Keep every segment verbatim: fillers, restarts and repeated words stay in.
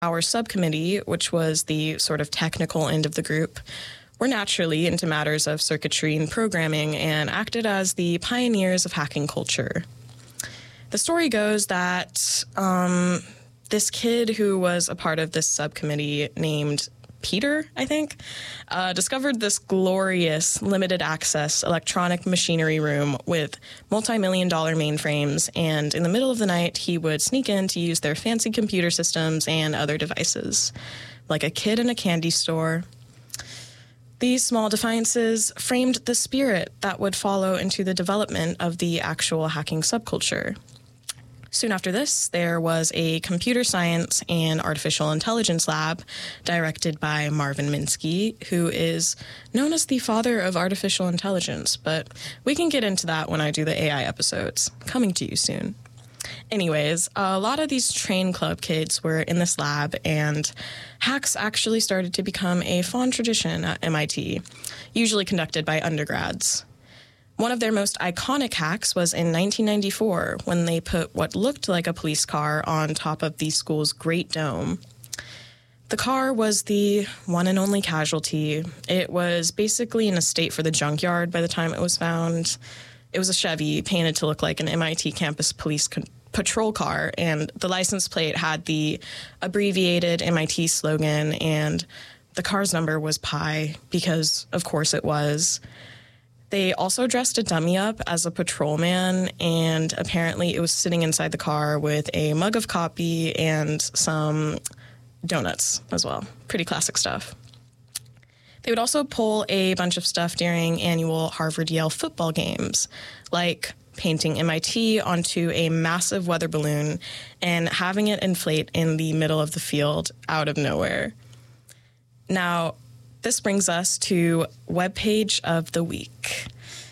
Our subcommittee, which was the sort of technical end of the group, were naturally into matters of circuitry and programming and acted as the pioneers of hacking culture. The story goes that um, this kid who was a part of this subcommittee named Peter, I think, uh, discovered this glorious limited access electronic machinery room with multi-million dollar mainframes, and in the middle of the night, he would sneak in to use their fancy computer systems and other devices, like a kid in a candy store. These small defiances framed the spirit that would follow into the development of the actual hacking subculture. Soon after this, there was a computer science and artificial intelligence lab directed by Marvin Minsky, who is known as the father of artificial intelligence, but we can get into that when I do the A I episodes, coming to you soon. Anyways, a lot of these train club kids were in this lab, and hacks actually started to become a fond tradition at M I T, usually conducted by undergrads. One of their most iconic hacks was in nineteen ninety-four, when they put what looked like a police car on top of the school's Great Dome. The car was the one and only casualty. It was basically in a state for the junkyard by the time it was found. It was a Chevy painted to look like an M I T campus police con- patrol car, and the license plate had the abbreviated M I T slogan, and the car's number was Pi, because of course it was. They also dressed a dummy up as a patrolman, and apparently it was sitting inside the car with a mug of coffee and some donuts as well. Pretty classic stuff. They would also pull a bunch of stuff during annual Harvard-Yale football games, like painting M I T onto a massive weather balloon and having it inflate in the middle of the field out of nowhere. Now, this brings us to webpage of the week.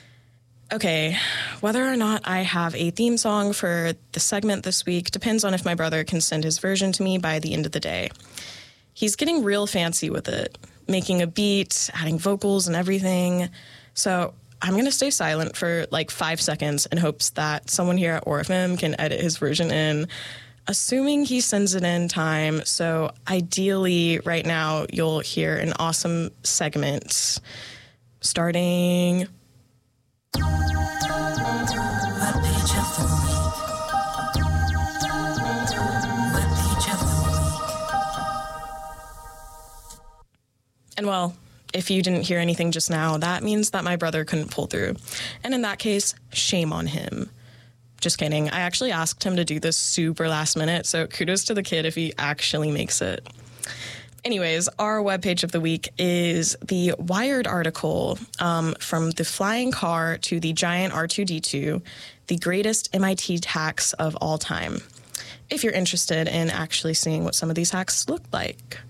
Okay, whether or not I have a theme song for the segment this week depends on if my brother can send his version to me by the end of the day. He's getting real fancy with it, making a beat, adding vocals and everything. So I'm going to stay silent for like five seconds in hopes that someone here at O R F M can edit his version in, assuming he sends it in time. So ideally, right now, you'll hear an awesome segment starting... Webpage of the week. Webpage of the week. And well, if you didn't hear anything just now, that means that my brother couldn't pull through. And in that case, shame on him. Just kidding. I actually asked him to do this super last minute, so kudos to the kid if he actually makes it. Anyways, our webpage of the week is the Wired article um, from the flying car to the giant R two D two, the greatest M I T hacks of all time. If you're interested in actually seeing what some of these hacks look like.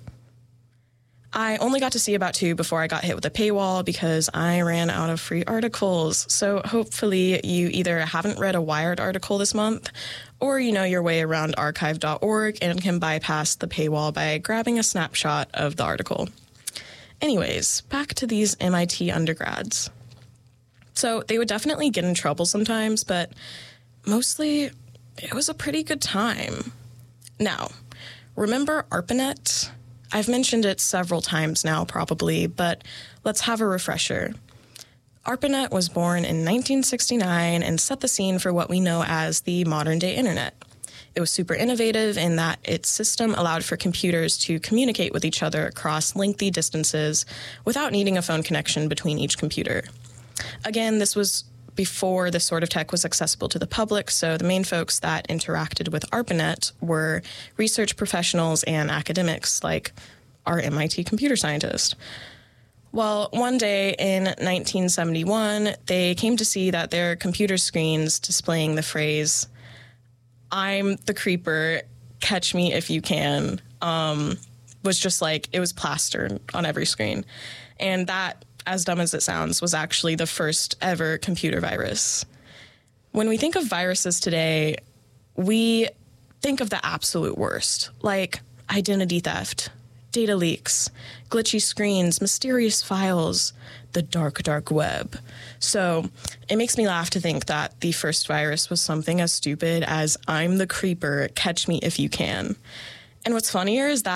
I only got to see about two before I got hit with a paywall because I ran out of free articles. So hopefully you either haven't read a Wired article this month, or you know your way around archive dot org and can bypass the paywall by grabbing a snapshot of the article. Anyways, back to these M I T undergrads. So they would definitely get in trouble sometimes, but mostly it was a pretty good time. Now, remember ARPANET? I've mentioned it several times now, probably, but let's have a refresher. ARPANET was born in nineteen sixty-nine and set the scene for what we know as the modern-day internet. It was super innovative in that its system allowed for computers to communicate with each other across lengthy distances without needing a phone connection between each computer. Again, this was before this sort of tech was accessible to the public, so the main folks that interacted with ARPANET were research professionals and academics like our M I T computer scientist. Well, one day in nineteen seventy-one, they came to see that their computer screens displaying the phrase, "I'm the creeper, catch me if you can," um, was just like, it was plastered on every screen. And that, as dumb as it sounds, was actually the first ever computer virus. When we think of viruses today, we think of the absolute worst, like identity theft, data leaks, glitchy screens, mysterious files, the dark, dark web. So it makes me laugh to think that the first virus was something as stupid as "I'm the creeper, catch me if you can." And what's funnier is that